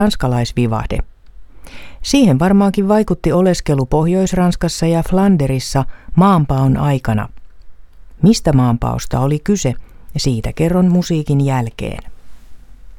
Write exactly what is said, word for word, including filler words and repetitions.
ranskalaisvivahde. Siihen varmaankin vaikutti oleskelu Pohjois-Ranskassa ja Flanderissa maanpaon aikana. Mistä maanpaosta oli kyse, siitä kerron musiikin jälkeen.